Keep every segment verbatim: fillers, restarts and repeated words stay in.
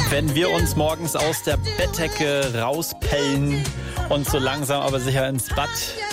Wenn wir uns morgens aus der Bettdecke rauspellen und so langsam aber sicher ins Bad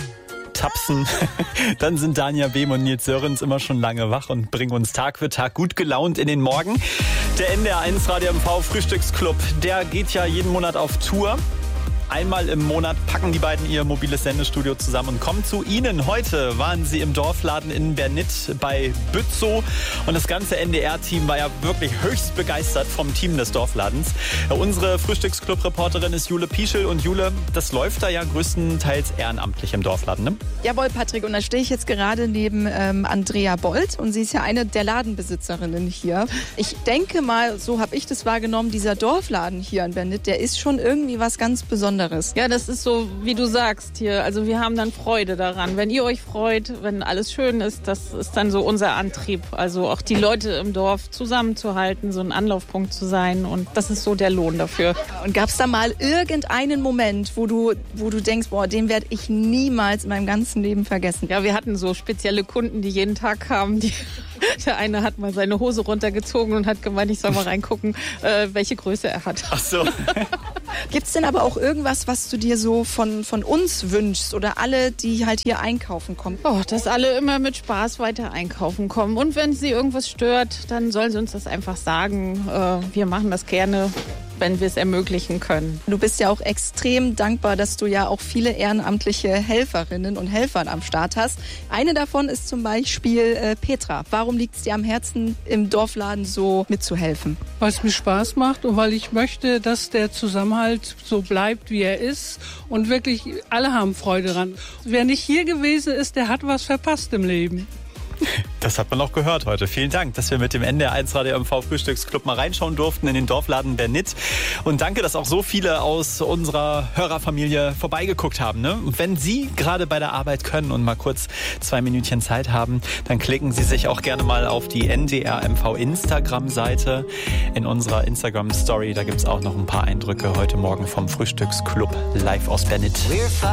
tapsen, dann sind Dania Behm und Nils Sörens immer schon lange wach und bringen uns Tag für Tag gut gelaunt in den Morgen. Der N D R eins Radio M V Frühstücksclub, der geht ja jeden Monat auf Tour. Einmal im Monat packen die beiden ihr mobiles Sendestudio zusammen und kommen zu Ihnen. Heute waren sie im Dorfladen in Bernit bei Bützow und das ganze N D R-Team war ja wirklich höchst begeistert vom Team des Dorfladens. Unsere Frühstücksclub-Reporterin ist Jule Pieschel und Jule, das läuft da ja größtenteils ehrenamtlich im Dorfladen, ne? Jawohl, Patrick, und da stehe ich jetzt gerade neben ähm, Andrea Bold und sie ist ja eine der Ladenbesitzerinnen hier. Ich denke mal, so habe ich das wahrgenommen, dieser Dorfladen hier in Bernit, der ist schon irgendwie was ganz Besonderes. Ja, das ist so, wie du sagst hier. Also wir haben dann Freude daran. Wenn ihr euch freut, wenn alles schön ist, das ist dann so unser Antrieb. Also auch die Leute im Dorf zusammenzuhalten, so ein Anlaufpunkt zu sein. Und das ist so der Lohn dafür. Und gab es da mal irgendeinen Moment, wo du, wo du denkst, boah, den werde ich niemals in meinem ganzen Leben vergessen? Ja, wir hatten so spezielle Kunden, die jeden Tag kamen. Die, der eine hat mal seine Hose runtergezogen und hat gemeint, ich soll mal reingucken, äh, welche Größe er hat. Ach so. Gibt's denn aber auch irgendwas, was du dir so von, von uns wünschst oder alle, die halt hier einkaufen kommen? Oh, dass alle immer mit Spaß weiter einkaufen kommen. Und wenn sie irgendwas stört, dann sollen sie uns das einfach sagen. Äh, wir machen das gerne, wenn wir es ermöglichen können. Du bist ja auch extrem dankbar, dass du ja auch viele ehrenamtliche Helferinnen und Helfer am Start hast. Eine davon ist zum Beispiel äh, Petra. Warum liegt es dir am Herzen, im Dorfladen so mitzuhelfen? Weil es mir Spaß macht und weil ich möchte, dass der Zusammenhalt so bleibt, wie er ist. Und wirklich, alle haben Freude dran. Wer nicht hier gewesen ist, der hat was verpasst im Leben. Das hat man auch gehört heute. Vielen Dank, dass wir mit dem N D R eins Radio M V Frühstücksclub mal reinschauen durften in den Dorfladen Bernit. Und danke, dass auch so viele aus unserer Hörerfamilie vorbeigeguckt haben. Ne? Und wenn Sie gerade bei der Arbeit können und mal kurz zwei Minütchen Zeit haben, dann klicken Sie sich auch gerne mal auf die N D R M V Instagram-Seite. In unserer Instagram-Story, da gibt es auch noch ein paar Eindrücke heute Morgen vom Frühstücksclub live aus Bernit.